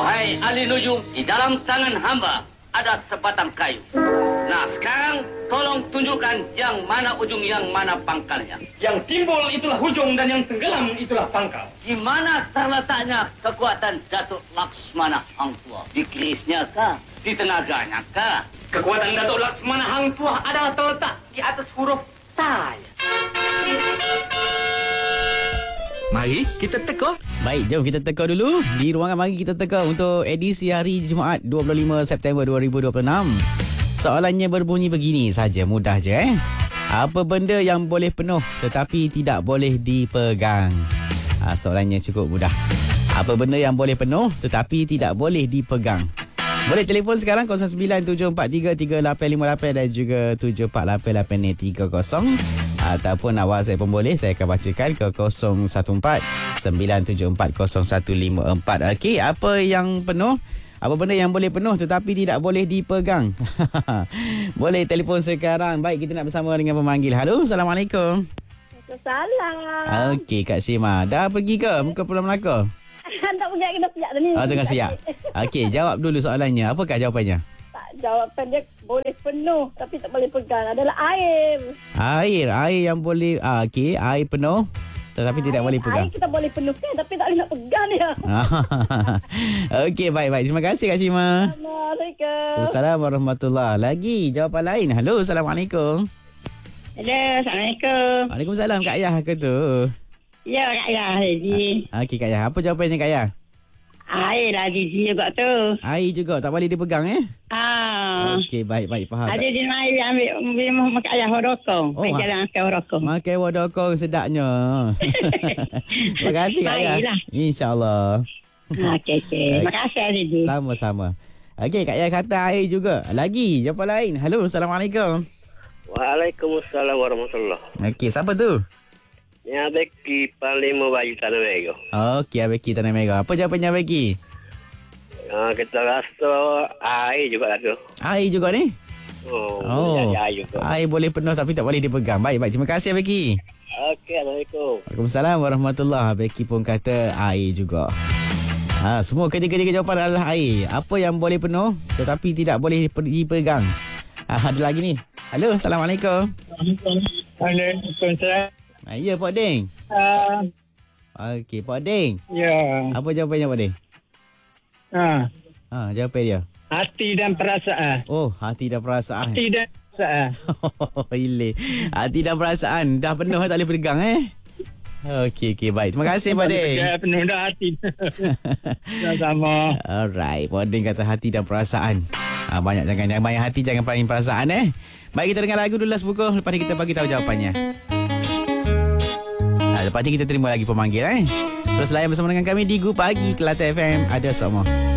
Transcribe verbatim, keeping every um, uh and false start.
Wahai ahli nujum, di dalam tangan hamba ada sebatang kayu. Nah, sekarang tolong tunjukkan yang mana ujung, yang mana pangkalnya. Yang timbul itulah ujung dan yang tenggelam itulah pangkal. Di mana terletaknya kekuatan Datuk Laksmana Hang Tuah? Di kerisnya kah? Di tenaganya kah? Kekuatan Datuk Laksmana Hang Tuah adalah terletak di atas huruf Ta. Mari kita teka. Baik, jom kita teka dulu. Di ruangan mari kita teka untuk edisi hari Jumaat dua puluh lima September dua ribu dua puluh enam. Soalannya berbunyi begini saja, mudah je eh. Apa benda yang boleh penuh tetapi tidak boleh dipegang? Ha, soalannya cukup mudah. Apa benda yang boleh penuh tetapi tidak boleh dipegang? Boleh telefon sekarang kosong sembilan tujuh empat tiga tiga lapan lima lapan dan juga tujuh empat lapan lapan tiga kosong. Ataupun nak WhatsApp pun boleh. Saya akan bacakan ke kosong satu empat sembilan tujuh empat kosong satu lima empat. Okey, apa yang penuh? Apa benda yang boleh penuh tetapi tidak boleh dipegang? Boleh telefon sekarang. Baik, kita nak bersama dengan pemanggil. Halo, Assalamualaikum. Salam. Okey, Kak Syima. Dah pergi ke muka Pulau Melaka? Tak pergi, kita siap dah ni. Oh, tengah siap. Okey, jawab dulu soalannya. Apakah jawapannya? Tak, jawapan dia boleh penuh tapi tak boleh pegang. Adalah air. Air. Air yang boleh... Ah, okey, air penuh tetapi air, tidak boleh pegang. Air kita boleh penuhkan tapi tak boleh nak pegang dia. Okey, baik-baik. Terima kasih, Kak Syima. Assalamualaikum. Assalamualaikum warahmatullahi. Lagi jawapan lain. Halo, Assalamualaikum. Hello, Assalamualaikum. Waalaikumsalam, Kak Yah ke tu? Ya, Kak Yah. Haji. Okey, Kak Yah. Apa jawapannya, Kak Yah? Air lah, Haji juga tu. Air juga tak boleh dipegang eh? Ah. Okey, baik-baik. Faham. Ada di air ambil ambil Kak Yah horokong. Oh, Baik jalan ke horokong. Makan wadokong sedapnya. Terima kasih, Kak Yah. Baiklah. InsyaAllah. Okey, okey. Terima kasih, Haji. Sama-sama. Okey, Kak Yah kata air juga. Lagi jawapan lain. Halo, Assalamualaikum. Waalaikumsalam warahmatullahi. Okey, siapa tu? Ya, Becky Panglima Bayu Tanah Merah. Okey, Abeki Tanah Merah. Apa jawapannya, Abeki? Uh, kita rasa air juga lah tu. Air juga ni? Oh, Oh, air juga. air boleh penuh tapi tak boleh dipegang. Baik-baik. Terima kasih, Abeki. Okey, Assalamualaikum. Waalaikumsalam warahmatullahi. Abeki pun kata air juga. Ha, semua ketiga-tiga jawapan adalah air. Apa yang boleh penuh tetapi tidak boleh dipegang? Ha, ada lagi ni. Halo, Assalamualaikum. Waalaikumsalam. Ha, ya, Pak Deng. Uh, Okey, Pak Deng. ya. Apa jawapannya, Pak Deng? Ha. Ha, jawapan dia. Hati dan perasaan. Oh, hati dan perasaan. Hati dan perasaan. Oh, ile. Hati dan perasaan. Dah penuh tak boleh pegang eh? Okey, okey. Baik. Terima kasih, Pak Deng. Ya, penuh dah hati. Sama-sama. Alright. Pak Deng kata hati dan perasaan. Ha, banyak jangan yang banyak hati, jangan paling perasaan eh. Baik, kita dengar lagu dulu last buku. Lepas ni kita bagi tahu jawapannya. Ha, lepas ni kita terima lagi pemanggil eh. Terus layan bersama dengan kami di Gu Pagi Kelate F M. Ada semua.